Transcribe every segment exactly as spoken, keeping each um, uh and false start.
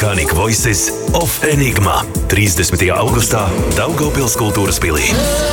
Iconic Voices of Enigma trīsdesmitajā augustā Daugavpils kultūras pilī.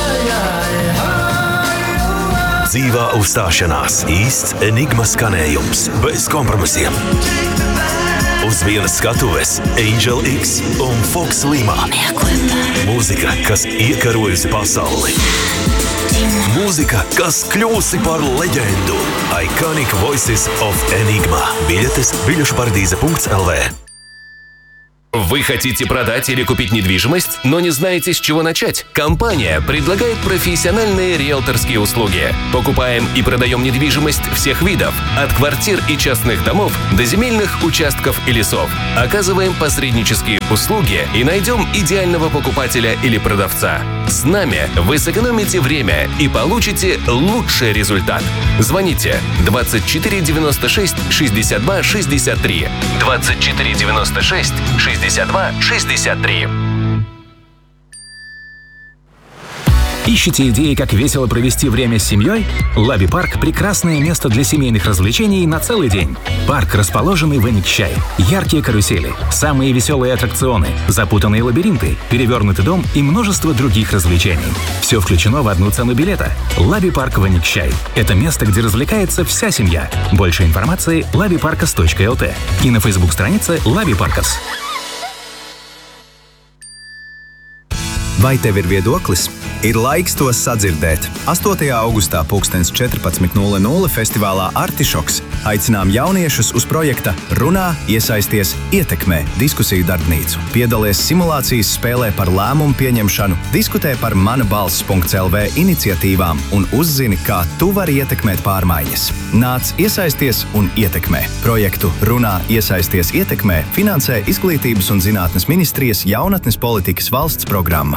Dzīvā uzstāšanās, īsts Enigma skanējums, bez kompromisiem. Uz vienas skatuves Angel X un Fox Lima. Mūzika, kas iekarojusi pasauli. Mūzika, kas kļūsi par leģendu. Iconic Voices of Enigma. Biļetes biļešu paradīze punkts el vē. Вы хотите продать или купить недвижимость, но не знаете, с чего начать? Компания предлагает профессиональные риэлторские услуги. Покупаем и продаем недвижимость всех видов, от квартир и частных домов до земельных участков и лесов. Оказываем посреднические услуги и найдем идеального покупателя или продавца. С нами вы сэкономите время и получите лучший результат. Звоните двадцать четыре девяносто шесть шестьдесят два шестьдесят три. двадцать четыре девяносто шесть шестьдесят два шестьдесят три. Ищете идеи, как весело провести время с семьей? Лаби Парк – прекрасное место для семейных развлечений на целый день. Парк, расположенный в Эникчай. Яркие карусели, самые веселые аттракционы, запутанные лабиринты, перевернутый дом и множество других развлечений. Все включено в одну цену билета. Лаби Парк в Эникчай. Это место, где развлекается вся семья. Больше информации – лаби паркас точка эл ти и на фейсбук-странице Лаби Паркас. Vai tev ir viedoklis? Ir laiks to sadzirdēt. astotajā augustā pulkstens četrpadsmit nulle nulle festivālā Artišoks aicinām jauniešus uz projekta Runā, iesaisties, ietekmē diskusiju darbnīcu. Piedalies simulācijas spēlē par lēmumu pieņemšanu, diskutē par mana balss punkts el vē iniciatīvām un uzzini, kā tu vari ietekmēt pārmaiņas. Nāc, iesaisties un ietekmē. Projektu Runā, iesaisties, ietekmē finansē Izglītības un zinātnes ministrijas jaunatnes politikas valsts programma.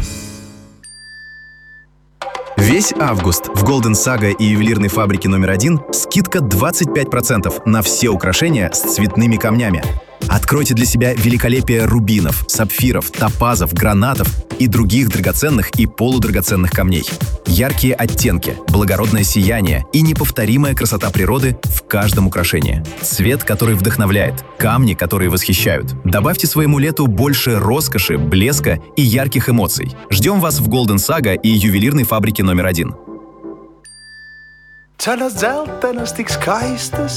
Весь август в Golden Saga и ювелирной фабрике номер один скидка двадцать пять процентов на все украшения с цветными камнями. Откройте для себя великолепие рубинов, сапфиров, топазов, гранатов и других драгоценных и полудрагоценных камней. Яркие оттенки, благородное сияние и неповторимая красота природы в каждом украшении. Цвет, который вдохновляет, камни, которые восхищают. Добавьте своему лету больше роскоши, блеска и ярких эмоций. Ждем вас в Golden Saga и ювелирной фабрике номер один.